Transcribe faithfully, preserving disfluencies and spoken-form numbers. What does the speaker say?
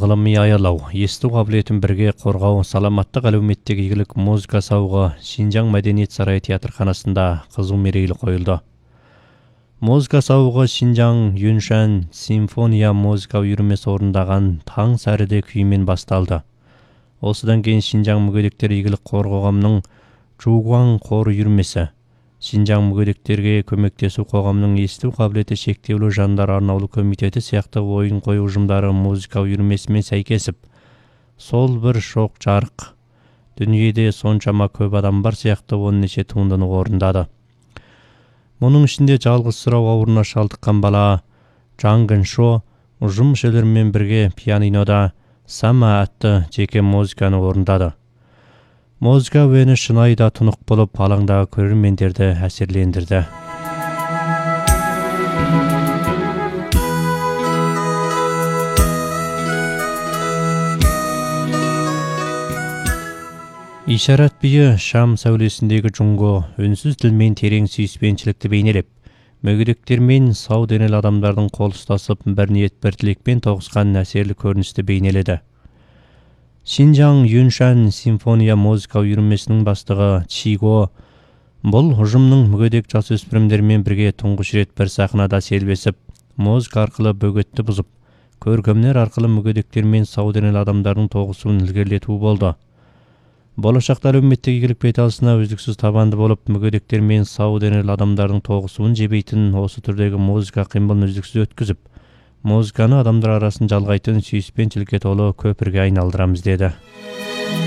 ғылыми аялау, есту қабілетін бірге қорғау, саламаттық әлеуметтік игілік музыка сауығы Шинжаң мәдениет сарайы театрханасында қызу мерейлі қойылды. Музыка сауығы Шинжаң Юншан симфония музыка үйірмесі орындаған таң сәріде күйімен басталды. Осыдан кейін Шинжаң мүгедектер игілік қорғауының Жугуан қор үйірмесі, Шинжаң мүгедектерге көмектесу қоғамның есту қабілеті шектеулі жандар арнаулы комитеті сияқты ойын қою ұжымдары музыка үйірмесімен сәйкесіп, сол бір шоқ жарық, дүниеде соншама көп адам бар сияқты он неше туындыны орындады. Мұның ішінде жалғыз сұрау ауруына шалдыққан бала Чан Гын-шо ұжым мүшелерімен бірге пианинода Сама атты жеке музыканы орындады. Музыка әуені шынайы да тұнық болып, алаңдағы көрермендерді әсерлендірді. Ишарат биі шам сәулесіндегі Джунго үнсіз тілмен терең сүйіспеншілікті бейнелеп, мүгедектермен сау денелі адамдардың қол ұстасып, бір ниет бір тілекпен тоғысқан әсерлі көріністі бейнеледі. Шинжаң Юншан симфония музыка үйірмесінің бастығы Чиго бұл ұжымның мүгедек жасөспірімдермен бірге тұңғыш рет бір сахнада селбесіп, музыка арқылы бөгетті бұзып, көркемдер арқылы мүгедектермен сау денелі адамдардың тоғысуын ілгерілету болды. Болашақта әлеуметтік игілік беталысына үздіксіз табанды болып, мүгедектермен сау денелі адамдардың тоғысуын жебейтін осы түрдегі музыка қимылын үздіксіз өткізіп, музыканы адамдар арасын жалғайтын сүйіспеншілікке толы көпірге айналдырамыз деді.